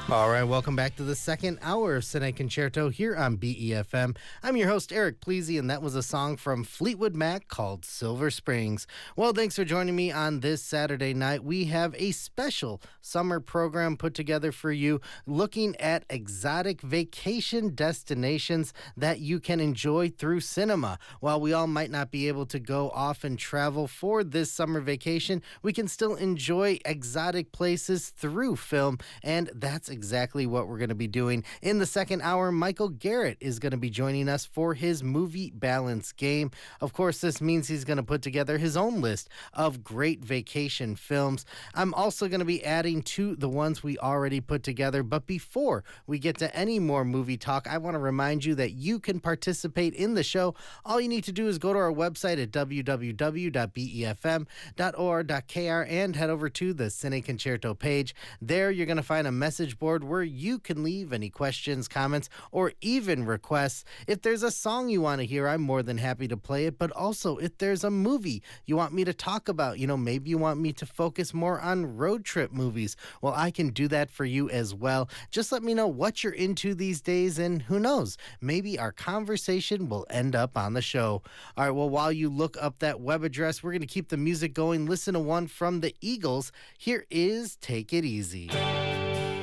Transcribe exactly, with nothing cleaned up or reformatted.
All right, welcome back to the second hour of Cine Concerto here on B E F M. I'm your host, Eric Pleasy, and that was a song from Fleetwood Mac called Silver Springs. Well, thanks for joining me on this Saturday night. We have a special summer program put together for you looking at exotic vacation destinations that you can enjoy through cinema. While we all might not be able to go off and travel for this summer vacation, we can still enjoy exotic places through film, and that's exactly what we're going to be doing. In the second hour, Michael Garrett is going to be joining us for his movie balance game. Of course, this means he's going to put together his own list of great vacation films. I'm also going to be adding to the ones we already put together. But before we get to any more movie talk, I want to remind you that you can participate in the show. All you need to do is go to our website at w w w dot b e f m dot o r dot k r and head over to the Cine Concerto page. There, you're going to find a message board where you can leave any questions, comments, or even requests. If there's a song you want to hear, I'm more than happy to play it. But also, if there's a movie you want me to talk about, you know, maybe you want me to focus more on road trip movies, well, I can do that for you as well. Just let me know what you're into these days, and who knows, maybe our conversation will end up on the show. All right, well, while you look up that web address, we're going to keep the music going. Listen to one from the Eagles. Here is Take It Easy.